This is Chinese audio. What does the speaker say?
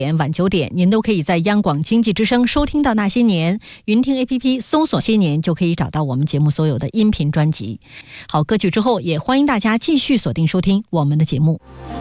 晚9点，您都可以在央广经济之声收听到那些年。云听 APP 搜索些年就可以找到我们节目所有的音频专辑。好，歌曲之后也欢迎大家继续锁定收听我们的节目。